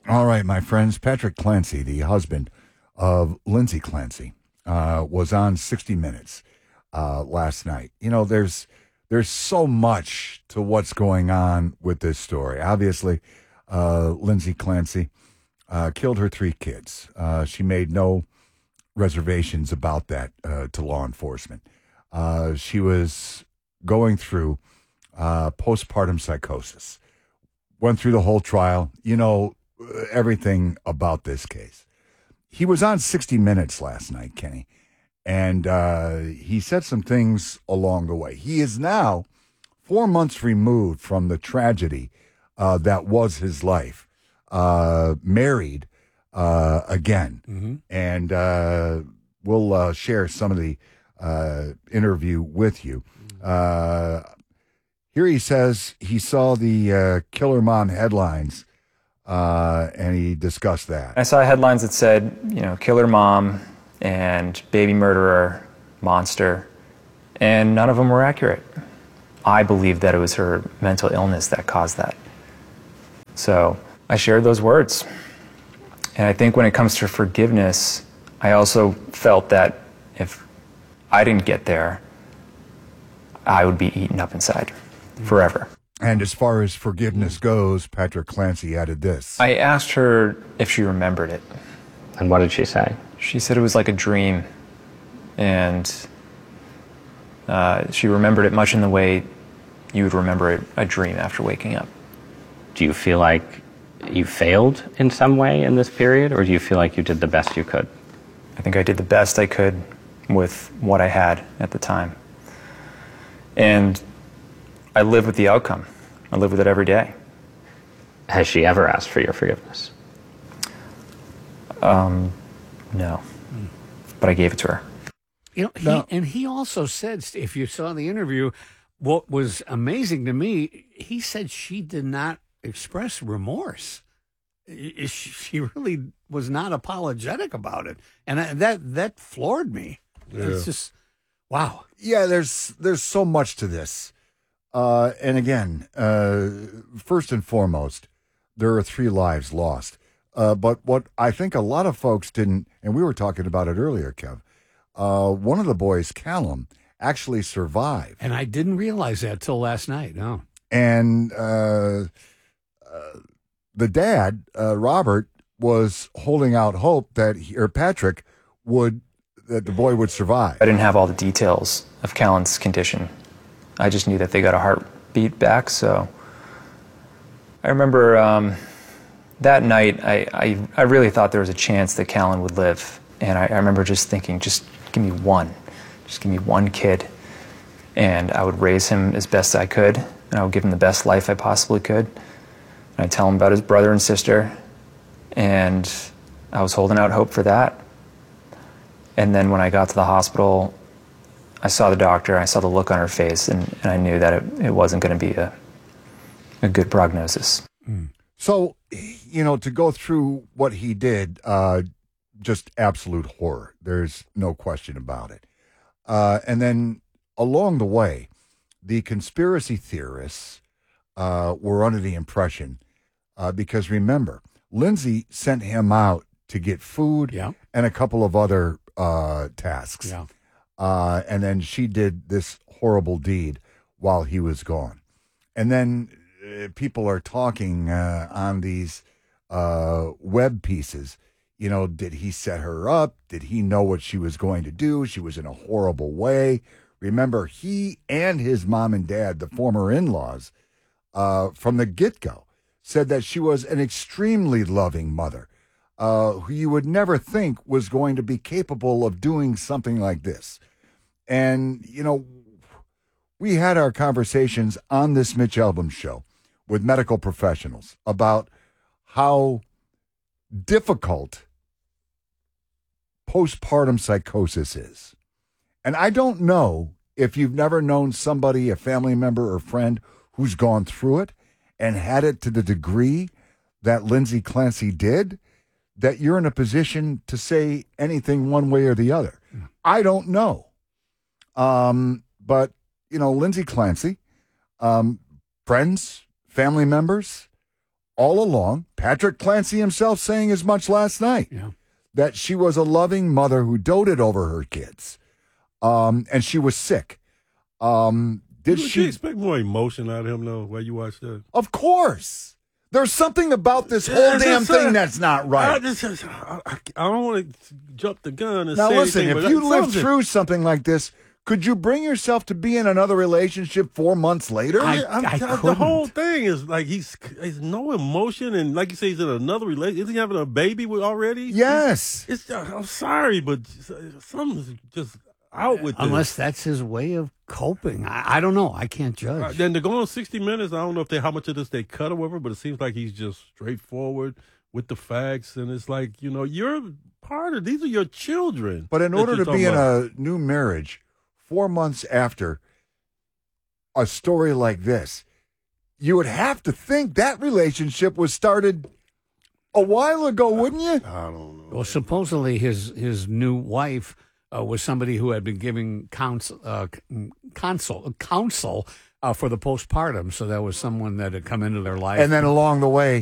All right, my friends. Patrick Clancy, the husband of Lindsay Clancy, was on 60 Minutes last night. You know, there's so much to what's going on with this story. Obviously, Lindsay Clancy killed her 3 kids. She made no reservations about that to law enforcement. She was going through postpartum psychosis. Went through the whole trial. You know, everything about this case. He was on 60 Minutes last night, Kenny, and he said some things along the way. He is now 4 months removed from the tragedy that was his life, married again, and we'll share some of the interview with you. Here he says he saw the Killer Mom headlines, and he discussed that. I saw headlines that said, you know, killer mom and baby murderer, monster, and none of them were accurate. I believed that it was her mental illness that caused that. So I shared those words. And I think when it comes to forgiveness, I also felt that if I didn't get there, I would be eaten up inside forever. And as far as forgiveness goes, Patrick Clancy added this. I asked her if she remembered it. And what did she say? She said it was like a dream. And she remembered it much in the way you would remember a dream after waking up. Do you feel like you failed in some way in this period, or do you feel like you did the best you could? I think I did the best I could with what I had at the time. And I live with the outcome. I live with it every day. Has she ever asked for your forgiveness? No. But I gave it to her. You know, he also said, if you saw the interview, what was amazing to me, he said she did not express remorse. She really was not apologetic about it. And that floored me. Yeah. It's just, wow. Yeah, there's so much to this. And again, first and foremost, there are 3 lives lost. But what I think a lot of folks didn't, and we were talking about it earlier, Kev, one of the boys, Callum, actually survived. And I didn't realize that till last night, no. And the dad, Robert, was holding out hope that Patrick that the boy would survive. I didn't have all the details of Callan's condition. I just knew that they got a heartbeat back, so I remember that night I really thought there was a chance that Callan would live, and I remember just thinking, just give me one kid, and I would raise him as best I could, and I would give him the best life I possibly could, and I'd tell him about his brother and sister, and I was holding out hope for that. And then when I got to the hospital, I saw the doctor, I saw the look on her face, and I knew that it wasn't going to be a good prognosis. So, you know, to go through what he did, just absolute horror. There's no question about it. And then along the way, the conspiracy theorists were under the impression, because remember, Lindsay sent him out to get food and a couple of other tasks. Yeah. And then she did this horrible deed while he was gone. And then people are talking on these web pieces. You know, did he set her up? Did he know what she was going to do? She was in a horrible way. Remember, he and his mom and dad, the former in-laws, from the get-go, said that she was an extremely loving mother, who you would never think was going to be capable of doing something like this. And, you know, we had our conversations on this Mitch Albom show with medical professionals about how difficult postpartum psychosis is. And I don't know if you've never known somebody, a family member or friend, who's gone through it and had it to the degree that Lindsay Clancy did, that you're in a position to say anything one way or the other. I don't know. But, you know, Lindsay Clancy, friends, family members, all along. Patrick Clancy himself saying as much last night. Yeah. That she was a loving mother who doted over her kids. And she was sick. Did she expect more emotion out of him, though, while you watch that? Of course. There's something about this whole damn thing that's not right. I don't want to jump the gun and now, say listen, anything, if you lived through something like this, could you bring yourself to be in another relationship 4 months later? The whole thing is like he's no emotion, and like you say, he's in another relationship. Is he having a baby already? Yes. I'm sorry, but something's just out with this. Unless that's his way of coping. I don't know. I can't judge. Then to go on 60 Minutes, I don't know how much of this they cut or whatever, but it seems like he's just straightforward with the facts, and it's like, you're part of, these are your children. But in order to be in a new marriage 4 months after a story like this, you would have to think that relationship was started a while ago, wouldn't you? I don't know. Well, supposedly his new wife was somebody who had been giving counsel for the postpartum. So that was someone that had come into their life. And then along the way,